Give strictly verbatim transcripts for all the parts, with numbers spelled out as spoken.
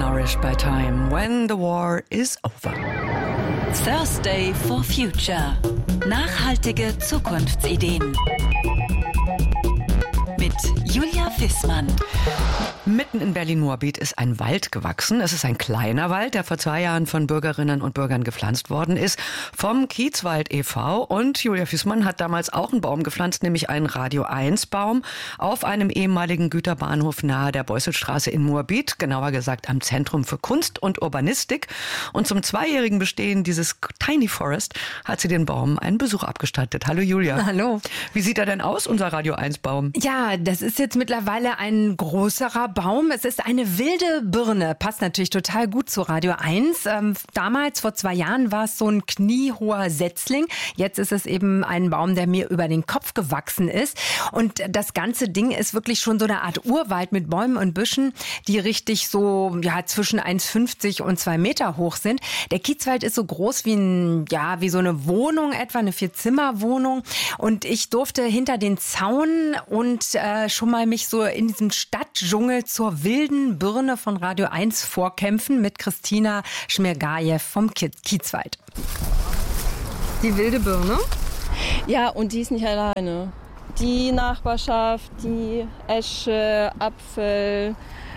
Nourished by time, when the war is over. Thursday for Future. Nachhaltige Zukunftsideen. Mit Julia Wissmann. Mitten in Berlin-Moabit ist ein Wald gewachsen. Es ist ein kleiner Wald, der vor zwei Jahren von Bürgerinnen und Bürgern gepflanzt worden ist, vom Kiezwald e V. Und Julia Wissmann hat damals auch einen Baum gepflanzt, nämlich einen Radio eins Baum auf einem ehemaligen Güterbahnhof nahe der Beusselstraße in Moabit, genauer gesagt am Zentrum für Kunst und Urbanistik. Und zum zweijährigen Bestehen dieses Tiny Forest hat sie den Baum einen Besuch abgestattet. Hallo Julia. Hallo. Wie sieht er denn aus, unser Radio eins Baum? Ja, das ist jetzt mittlerweile ein größerer Baum. Es ist eine wilde Birne. Passt natürlich total gut zu Radio eins. Ähm, damals, vor zwei Jahren, war es so ein kniehoher Setzling. Jetzt ist es eben ein Baum, der mir über den Kopf gewachsen ist. Und das ganze Ding ist wirklich schon so eine Art Urwald mit Bäumen und Büschen, die richtig so ja zwischen eins Komma fünfzig und zwei Meter hoch sind. Der Kiezwald ist so groß wie ein, ja, wie so eine Wohnung etwa, eine Vier-Zimmer-Wohnung. Und ich durfte hinter den Zaun und äh, schon mal mich so in diesem Stadtdschungel zur wilden Birne von Radio eins vorkämpfen mit Christina Schmergajew vom Kiezwald. Die wilde Birne? Ja, und die ist nicht alleine. Die Nachbarschaft, die Esche, Apfel,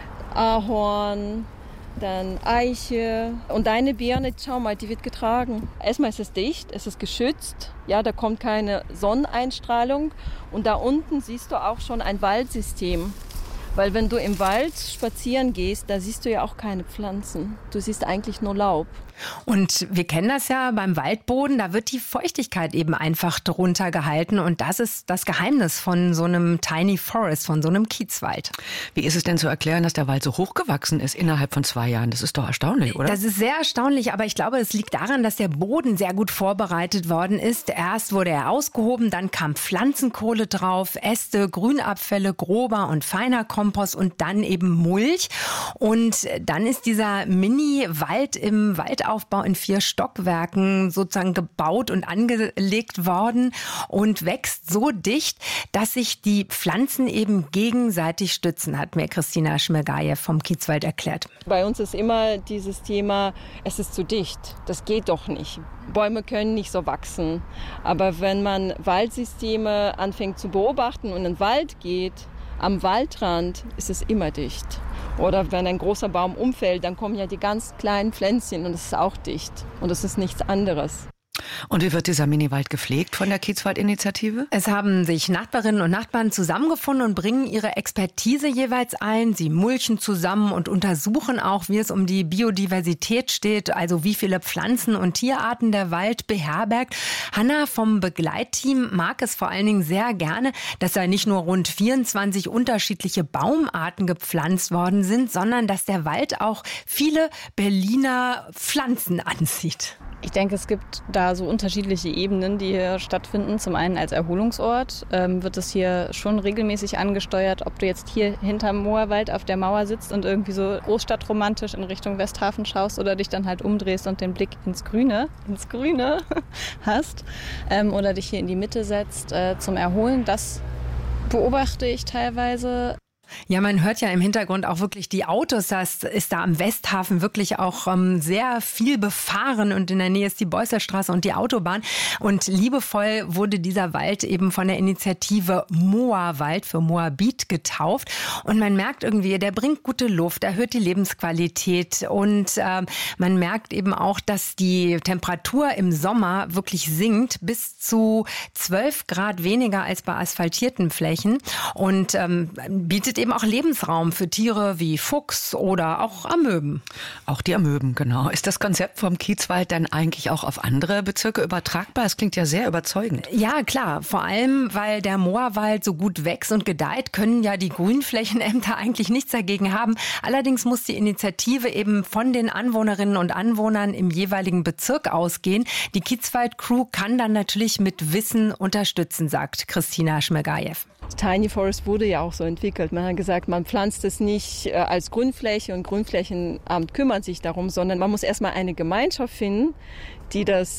Ahorn, dann Eiche. Und deine Birne, schau mal, die wird getragen. Erstmal ist es dicht, es ist geschützt. Ja, da kommt keine Sonneneinstrahlung. Und da unten siehst du auch schon ein Waldsystem. Weil wenn du im Wald spazieren gehst, da siehst du ja auch keine Pflanzen. Du siehst eigentlich nur Laub. Und wir kennen das ja beim Waldboden, da wird die Feuchtigkeit eben einfach drunter gehalten. Und das ist das Geheimnis von so einem Tiny Forest, von so einem Kiezwald. Wie ist es denn zu erklären, dass der Wald so hochgewachsen ist innerhalb von zwei Jahren? Das ist doch erstaunlich, oder? Das ist sehr erstaunlich, aber ich glaube, es liegt daran, dass der Boden sehr gut vorbereitet worden ist. Erst wurde er ausgehoben, dann kam Pflanzenkohle drauf, Äste, Grünabfälle, grober und feiner Kompost und dann eben Mulch. Und dann ist dieser Mini-Wald im Waldaufbau in vier Stockwerken sozusagen gebaut und angelegt worden und wächst so dicht, dass sich die Pflanzen eben gegenseitig stützen, hat mir Christina Schmergajew vom Kiezwald erklärt. Bei uns ist immer dieses Thema, es ist zu dicht, das geht doch nicht. Bäume können nicht so wachsen. Aber wenn man Waldsysteme anfängt zu beobachten und in den Wald geht, am Waldrand ist es immer dicht. Oder wenn ein großer Baum umfällt, dann kommen ja die ganz kleinen Pflänzchen und es ist auch dicht. Und es ist nichts anderes. Und wie wird dieser Miniwald gepflegt von der Kiezwald-Initiative? Es haben sich Nachbarinnen und Nachbarn zusammengefunden und bringen ihre Expertise jeweils ein. Sie mulchen zusammen und untersuchen auch, wie es um die Biodiversität steht, also wie viele Pflanzen und Tierarten der Wald beherbergt. Hanna vom Begleitteam mag es vor allen Dingen sehr gerne, dass da nicht nur rund vierundzwanzig unterschiedliche Baumarten gepflanzt worden sind, sondern dass der Wald auch viele Berliner Pflanzen anzieht. Ich denke, es gibt da so unterschiedliche Ebenen, die hier stattfinden. Zum einen als Erholungsort ähm, wird es hier schon regelmäßig angesteuert, ob du jetzt hier hinterm Moorwald auf der Mauer sitzt und irgendwie so großstadtromantisch in Richtung Westhafen schaust oder dich dann halt umdrehst und den Blick ins Grüne, ins Grüne hast ähm, oder dich hier in die Mitte setzt äh, zum Erholen. Das beobachte ich teilweise. Ja, man hört ja im Hintergrund auch wirklich die Autos. Das ist da am Westhafen wirklich auch ähm, sehr viel befahren und in der Nähe ist die Beusselstraße und die Autobahn. Und liebevoll wurde dieser Wald eben von der Initiative Moawald für Moabit getauft. Und man merkt irgendwie, der bringt gute Luft, erhöht die Lebensqualität und äh, man merkt eben auch, dass die Temperatur im Sommer wirklich sinkt bis zu zwölf Grad weniger als bei asphaltierten Flächen und ähm, bietet eben auch Lebensraum für Tiere wie Fuchs oder auch Amöben. Auch die Amöben, genau. Ist das Konzept vom Kiezwald dann eigentlich auch auf andere Bezirke übertragbar? Es klingt ja sehr überzeugend. Ja, klar. Vor allem, weil der Moorwald so gut wächst und gedeiht, können ja die Grünflächenämter eigentlich nichts dagegen haben. Allerdings muss die Initiative eben von den Anwohnerinnen und Anwohnern im jeweiligen Bezirk ausgehen. Die Kiezwald-Crew kann dann natürlich mit Wissen unterstützen, sagt Christina Schmergajew. Tiny Forest wurde ja auch so entwickelt. Man hat gesagt, man pflanzt es nicht äh, als Grünfläche und Grünflächenamt kümmert sich darum, sondern man muss erstmal eine Gemeinschaft finden, die das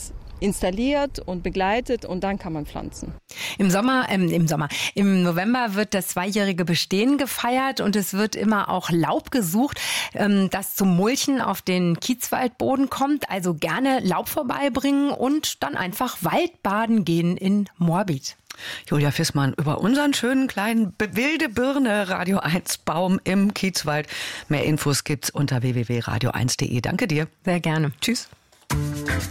installiert und begleitet und dann kann man pflanzen. Im Sommer, ähm, im Sommer, im November wird das zweijährige Bestehen gefeiert und es wird immer auch Laub gesucht, ähm, das zum Mulchen auf den Kiezwaldboden kommt. Also gerne Laub vorbeibringen und dann einfach Waldbaden gehen in Moabit. Julia Fissmann über unseren schönen kleinen wilde Birne Radio eins Baum im Kiezwald. Mehr Infos gibt's unter w w w punkt radio eins punkt de. Danke dir. Sehr gerne. Tschüss.